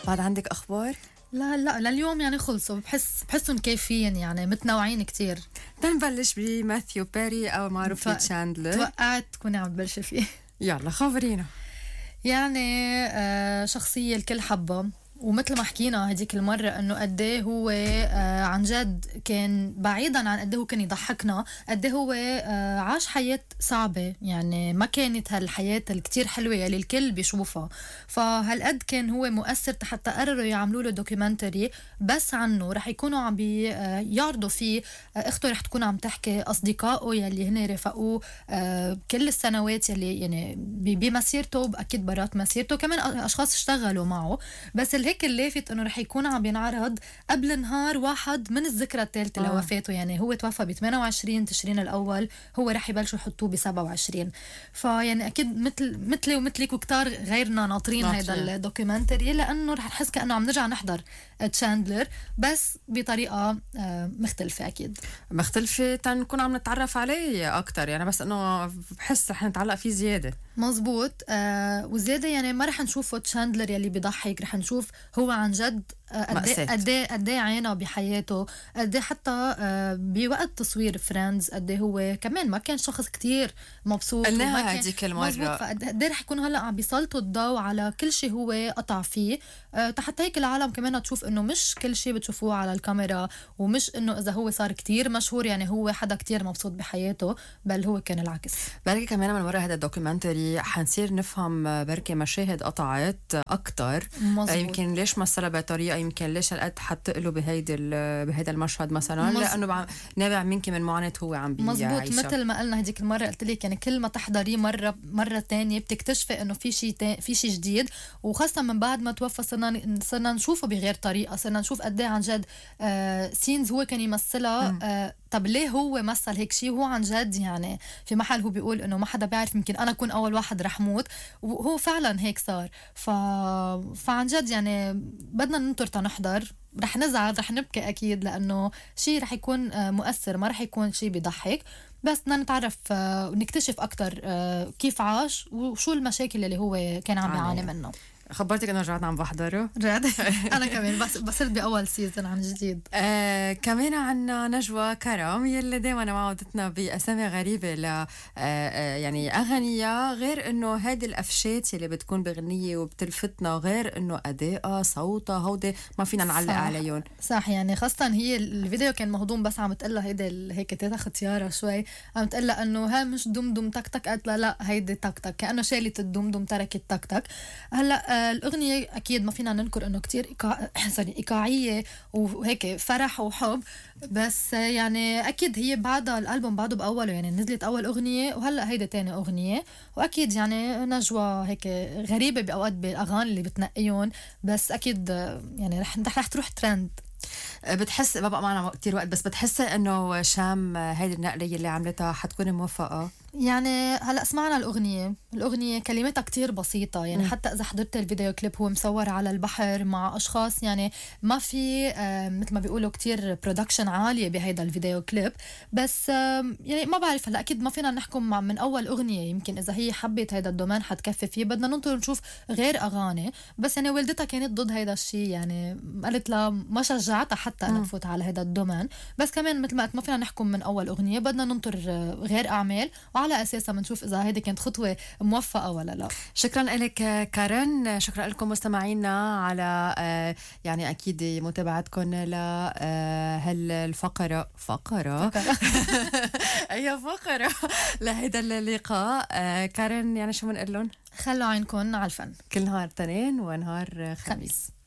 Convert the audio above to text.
بعد عندك أخبار؟ لا لليوم يعني خلصوا. بحسهم كافيين يعني متنوعين كتير. نبلش بماثيو بيري أو معروف تشاندلر. توقعت تكوني عم تبلشي فيه. يلا خبرينا. يعني شخصية الكل حبة، ومثل ما حكينا هديك المرة انه قديه هو عن جد كان بعيدا عن قديه هو كان يضحكنا، قديه هو عاش حياة صعبة، يعني ما كانت هالحياة الكتير حلوة يلي الكل بيشوفها. فهالقد كان هو مؤثر حتى قرروا يعملوا له دوكيومنتري بس عنه، رح يكونوا عم بيعرضوا فيه. اخته رح تكون عم تحكي اصدقائه يلي هن رفقوه كل السنوات يلي يعني بمسيرته، اكيد برات مسيرته كمان اشخاص اشتغلوا معه. بس هيك اللافت انه رح يكون عم بينعرض قبل نهار واحد من الذكرى الثالثه لوفاته. يعني هو توفى ب 28 تشرين الاول، هو رح يبلشوا يحطوه ب 27. فيعني اكيد مثلي ومثلك وكتار غيرنا ناطرين هذا الدوكيومنتري، لانه رح نحس كانه عم نرجع نحضر تشاندلر بس بطريقه مختلفه. اكيد مختلفة تنكون عم نتعرف عليه اكتر، يعني بس انه بحس رح نتعلق فيه زيادة. مزبوط. وزيادة يعني ما رح نشوفه تشاندلر يلي بيضحك، رح نشوف هو عن جد قد ايه عانى بحياته، قد ايه حتى بوقت تصوير فريندز قد ايه هو كمان ما كان شخص كتير مبسوط. قلناها هديك المرة. فقد ايه رح يكون هلا عم بيسلطوا الضوء على كل شيء هو قطع فيه، حتى هيك العالم كمان تشوف انه مش كل شيء بتشوفوه على الكاميرا، ومش انه اذا هو صار كتير مشهور يعني هو حدا كتير مبسوط بحياته، بل هو كان العكس. بركي كمان من وراء هذا الدوكيومنتري حنصير نفهم بركي مشاهد قطعت اكتر. يمكن ليش مثلها بطريقه، يمكن ليش هالقد حتقله بهيدا المشهد مثلا، لانه نابع منك من معاناه هو عم بيعيشها. مزبوط. مثل ما قلنا هديك المره قلت لك يعني كل ما تحضريه مره تانية بتكتشفي انه في شيء جديد، وخاصه من بعد ما توفى صرنا نشوفه بغير طريقه، صرنا نشوف قد ايه عن جد سينز هو كان يمثلها. طب ليه هو مثل هيك شيء؟ وهو عن جد يعني في محل هو بيقول انه ما حدا بيعرف، يمكن انا اكون اول واحد رح موت، وهو فعلا هيك صار. فعن جد يعني بدنا ننطر تنحضر، رح نزعل رح نبكي اكيد، لانه شيء رح يكون مؤثر، ما رح يكون شيء بيضحك، بس بدنا نتعرف ونكتشف اكتر كيف عاش وشو المشاكل اللي هو كان عم يعاني منه. خبرتك انه رجعت عم بحضره. رجعت انا كمان بس باول سيزون عن جديد. كمان عنا نجوى كرم يلي دايما معودتنا باسامي غريبه ل يعني اغنيه، غير انه هيدي الافشات يلي بتكون بغنيه وبتلفتنا، غير انه ادائها صوتها هودي ما فينا نعلق عليهم. صح. يعني خاصه هي الفيديو كان مهضوم، بس عم تقلها هيدي هيك تاخذ ختياره شوي، عم تقلها انه ها مش دم تك تك، قالت لا هيدي تك تك، كانه شالت الدم تركت تك تك. هلا الأغنية أكيد ما فينا ننكر إنه كتير إيقاعية وهيك فرح وحب، بس يعني أكيد هي بعدها الألبوم بعده بأوله، يعني نزلت أول أغنية وهلأ هيدا تاني أغنية، وأكيد يعني نجوى هيك غريبة بأوقات بالأغاني اللي بتنقيون، بس أكيد يعني رح تروح ترند. بتحس ما بقى معنا كتير وقت، بس بتحس انه شام هيدي النقله اللي عملتها حتكون موفقه؟ يعني هلا سمعنا الأغنية كلماتها كتير بسيطة، يعني حتى إذا حضرت الفيديو كليب هو مصور على البحر مع أشخاص، يعني ما في مثل ما بيقولوا كتير برودكشن عالية بهيدا الفيديو كليب، بس يعني ما بعرف هلا أكيد ما فينا نحكم من أول أغنية، يمكن إذا هي حبت هيدا الدومين حتكفي فيه، بدنا ننطر نشوف غير أغاني. بس يعني والدتها كانت ضد هيدا الشيء، يعني قالت لها ما شجعتها حتى أنا تفوت على هيدا الدومين، بس كمان مثل ما قلت ما فينا نحكم من أول أغنية، بدنا ننطر غير أعمال وعلى أساسها بنشوف إذا هيدي كانت خطوة موفقة ولا لا. شكرا لك كارن، شكرا لكم مستمعينا على يعني أكيد متابعتكم لهالفقرة أي فقرة لهذا اللقاء. كارن يعني شو بنقول لهم؟ خلوا عينكم على الفن كل نهار اثنين ونهار خميس.